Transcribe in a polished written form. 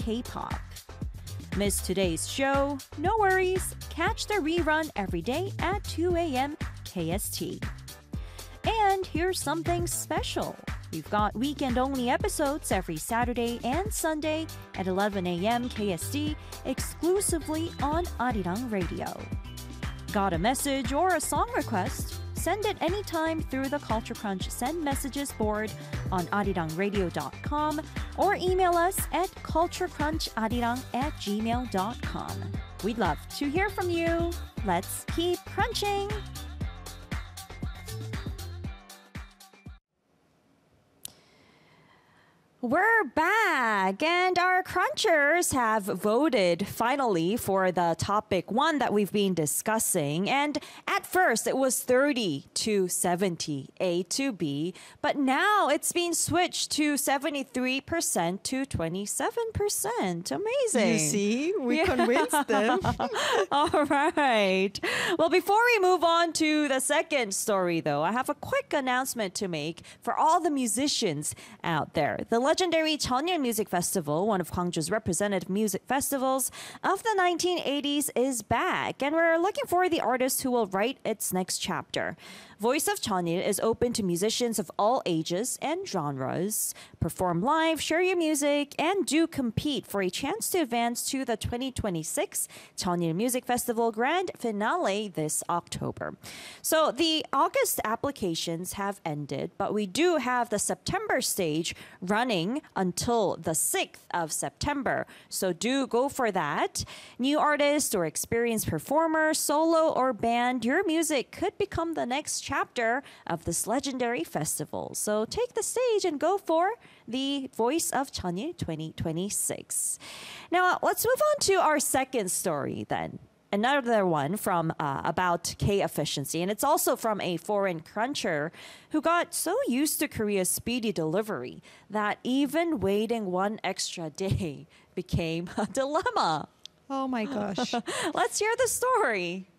K-pop. Miss today's show? No worries. Catch the rerun every day at 2 a.m. KST. And here's something special. We've got weekend-only episodes every Saturday and Sunday at 11 a.m. KST exclusively on Arirang Radio. Got a message or a song request? Send it anytime through the Culture Crunch Send Messages board on arirangradio.com or email us at culturecruncharirang@gmail.com. We'd love to hear from you. Let's keep crunching! We're back, and our crunchers have voted finally for the topic one that we've been discussing. And at first, it was 30 to 70, A to B, but now it's been switched to 73% to 27%. Amazing. You see, we convinced them. All right. Well, before we move on to the second story, though, I have a quick announcement to make for all the musicians out there. The legendary Cheonil Music Festival, one of Gwangju's representative music festivals of the 1980s, is back, and we're looking for the artist who will write its next chapter. Voice of Cheonil is open to musicians of all ages and genres. Perform live, share your music, and do compete for a chance to advance to the 2026 Cheonil Music Festival Grand Finale this October. So the August applications have ended, but we do have the September stage running until the 6th of September. So do go for that. New artist or experienced performer, solo or band, your music could become the next chapter of this legendary festival. So take the stage and go for the Voice of Cheonil 2026. Now, let's move on to our second story then. Another one from about K efficiency, and it's also from a foreign cruncher who got so used to Korea's speedy delivery that even waiting one extra day became a dilemma. Oh my gosh. Let's hear the story.